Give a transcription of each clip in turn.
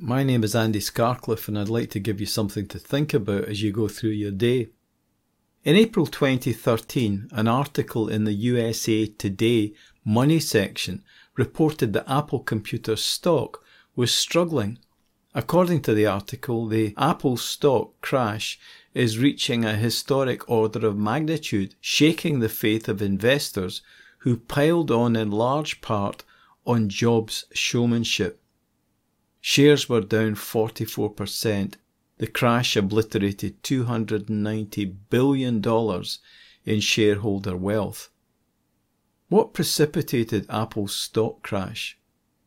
My name is Andy Scarcliffe and I'd like to give you something to think about as you go through your day. In April 2013, an article in the USA Today Money section reported that Apple Computer stock was struggling. According to the article, the Apple stock crash is reaching a historic order of magnitude, shaking the faith of investors who piled on in large part on Jobs' showmanship. Shares were down 44%. The crash obliterated $290 billion in shareholder wealth. What precipitated Apple's stock crash?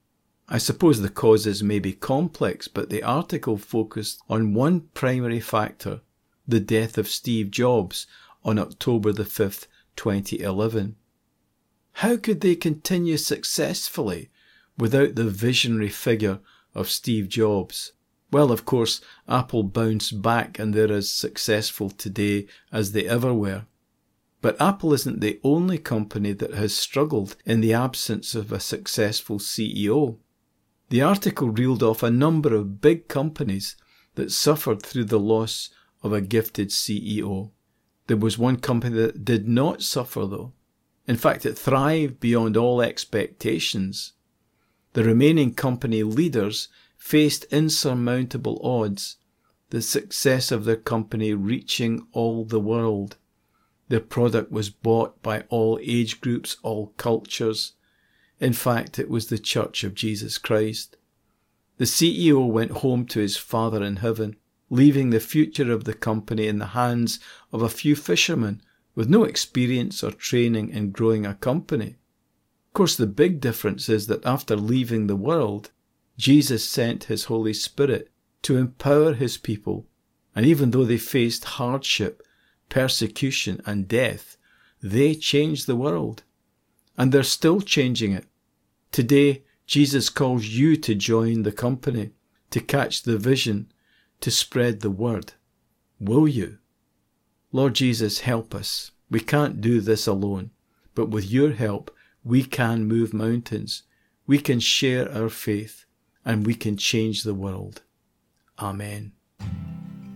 I suppose the causes may be complex, but the article focused on one primary factor, the death of Steve Jobs on October the 5th, 2011. How could they continue successfully without the visionary figure of Steve Jobs? Well, of course, Apple bounced back and they're as successful today as they ever were. But Apple isn't the only company that has struggled in the absence of a successful CEO. The article reeled off a number of big companies that suffered through the loss of a gifted CEO. There was one company that did not suffer though. In fact, it thrived beyond all expectations. The remaining company leaders faced insurmountable odds, the success of their company reaching all the world. Their product was bought by all age groups, all cultures. In fact, it was the Church of Jesus Christ. The CEO went home to his Father in heaven, leaving the future of the company in the hands of a few fishermen with no experience or training in growing a company. Of course, the big difference is that after leaving the world, Jesus sent his Holy Spirit to empower his people, and even though they faced hardship, persecution and death, they changed the world. And they're still changing it. Today, Jesus calls you to join the company, to catch the vision, to spread the word. Will you? Lord Jesus, help us. We can't do this alone, but with your help, we can move mountains. We can share our faith, and we can change the world. Amen.